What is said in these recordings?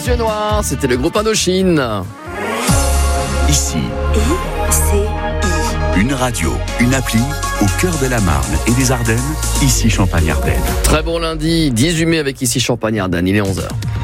les yeux noirs, c'était le groupe Indochine. Ici, ICI. une radio, une appli au cœur de la Marne et des Ardennes, ici Champagne-Ardenne. Très bon lundi, 18 mai avec ici Champagne-Ardenne, il est 11h.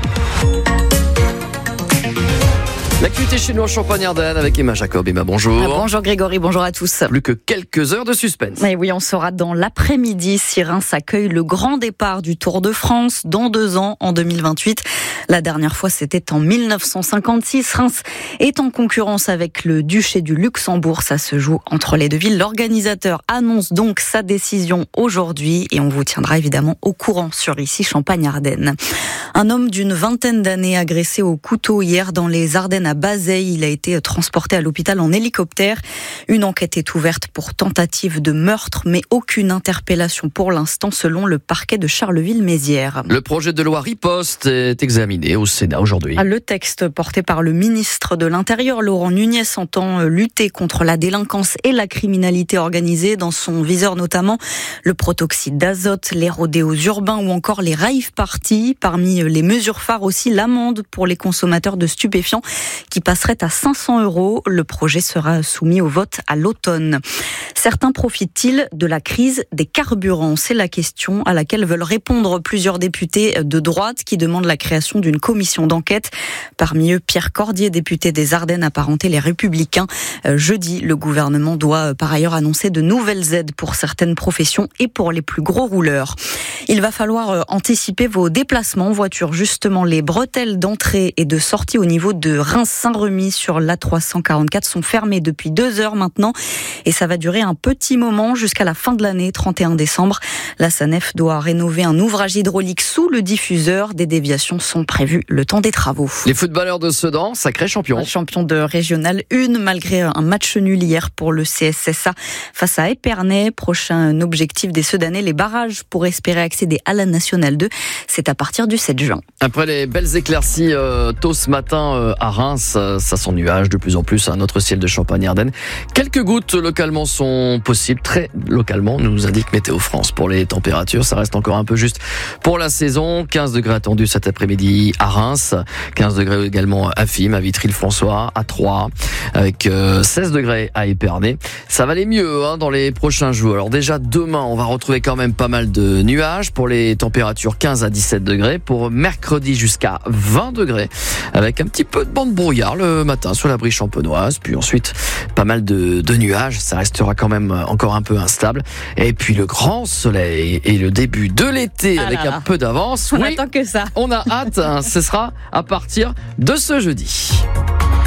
L'actualité chez nous en Champagne-Ardenne avec Emma Jacob. Emma, bonjour. Bonjour Grégory, bonjour à tous. Plus que quelques heures de suspense. Et oui, on saura dans l'après-midi si Reims accueille le grand départ du Tour de France dans 2 ans, en 2028. La dernière fois, c'était en 1956. Reims est en concurrence avec le Duché du Luxembourg. Ça se joue entre les deux villes. L'organisateur annonce donc sa décision aujourd'hui et on vous tiendra évidemment au courant sur ici Champagne-Ardenne. Un homme d'une vingtaine d'années agressé au couteau hier dans les Ardennes à Bazeilles. Il a été transporté à l'hôpital en hélicoptère. Une enquête est ouverte pour tentative de meurtre, mais aucune interpellation pour l'instant selon le parquet de Charleville-Mézières. Le projet de loi Riposte est examiné au Sénat aujourd'hui. Le texte porté par le ministre de l'Intérieur, Laurent Nunez, entend lutter contre la délinquance et la criminalité organisée. Dans son viseur notamment le protoxyde d'azote, les rodéos urbains ou encore les rave parties. Parmi les mesures phares aussi, l'amende pour les consommateurs de stupéfiants qui passerait à 500 €. Le projet sera soumis au vote à l'automne. Certains profitent-ils de la crise des carburants ? C'est la question à laquelle veulent répondre plusieurs députés de droite qui demandent la création d'une commission d'enquête. Parmi eux, Pierre Cordier, député des Ardennes apparenté les Républicains. Jeudi, le gouvernement doit par ailleurs annoncer de nouvelles aides pour certaines professions et pour les plus gros rouleurs. Il va falloir anticiper vos déplacements en voiture. Justement, les bretelles d'entrée et de sortie au niveau de Reims-Saint-Remy sur l'A344 sont fermées depuis 2 heures maintenant et ça va durer un petit moment jusqu'à la fin de l'année, 31 décembre. La SANEF doit rénover un ouvrage hydraulique sous le diffuseur. Des déviations sont prévues le temps des travaux. Les footballeurs de Sedan, sacrés champions. Champion de Régional 1 malgré un match nul hier pour le CSSA face à Épernay. Prochain objectif des Sedanais, les barrages pour espérer accéder à la Nationale 2. C'est à partir du 7 juin. Après les belles éclaircies tôt ce matin à Reims, ça sent nuage de plus en plus à notre ciel de Champagne-Ardenne. Quelques gouttes localement sont possibles, très localement, nous indique Météo France. Pour les températures, ça reste encore un peu juste pour la saison. 15 degrés attendus cet après-midi à Reims, 15 degrés également à Fismes, à Vitry-le-François, à Troyes, avec 16 degrés à Épernay. Ça va aller mieux dans les prochains jours. Alors déjà demain, on va retrouver quand même pas mal de nuages pour les températures 15 à 17 degrés. Pour mercredi jusqu'à 20 degrés, avec un petit peu de banc de brouillard le matin sur la brise champenoise. Puis ensuite, pas mal de nuages. Ça restera quand même encore un peu instable. Et puis le grand soleil et le début de l'été avec un peu d'avance. On attend que ça. On a hâte. Ce sera à partir de ce jeudi.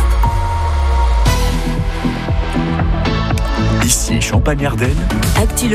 Ici Champagne-Ardenne.